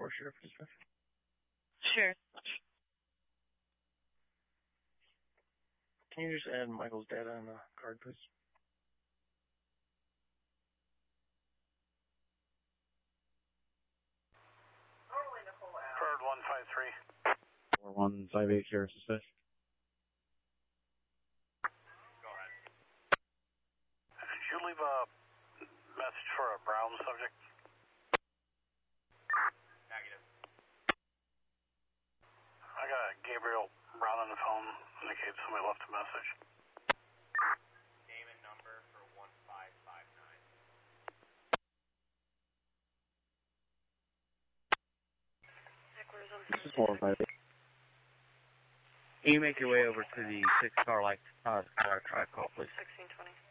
4 Sheriff Dispatch. Sure. Can you just add Michael's data on the card, please? Bird 153. 4158 Sheriff Dispatch. Go ahead. Did you leave a message for a Brown subject? Negative. I got Gabriel Brown on the phone, indicates somebody left a message. Name and number for 1559. This is 458. Can you make your way over to the 6 car like car call, please? 1620.